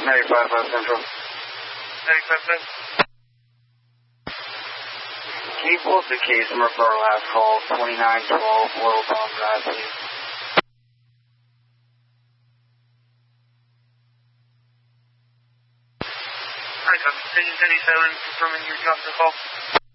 85 Central. 85. Can you pull up the case number for our last call, 2912 Little Tom Drive, please? Alright, copy. Station 37, confirming you dropped the call.